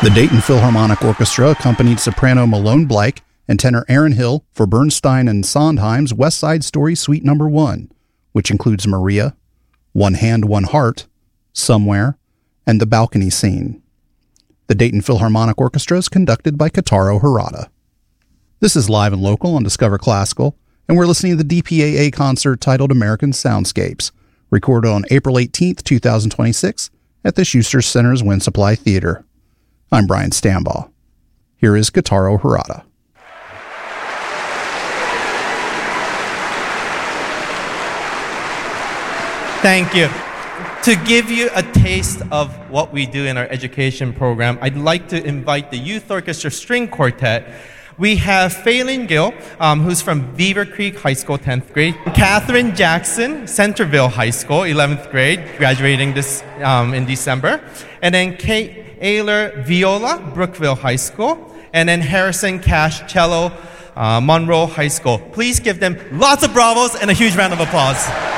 The Dayton Philharmonic Orchestra accompanied soprano Malone Blake and tenor Aaron Hill for Bernstein and Sondheim's West Side Story Suite No. 1, which includes Maria, One Hand, One Heart, Somewhere, and the balcony scene. The Dayton Philharmonic Orchestra is conducted by Kotaro Harada. This is Live and Local on Discover Classical, and we're listening to the DPAA concert titled American Soundscapes, recorded on April 18, 2026, at the Schuster Center's Wind Supply Theater. I'm Brian Stambaugh. Here is Kotaro Harada. Thank you. To give you a taste of what we do in our education program, I'd like to invite the Youth Orchestra String Quartet. We have Phelan Gill, who's from Beaver Creek High School, 10th grade. Catherine Jackson, Centerville High School, 11th grade, graduating this in December. And then Kate Ayler Viola, Brookville High School. And then Harrison Cash, cello, Monroe High School. Please give them lots of bravos and a huge round of applause.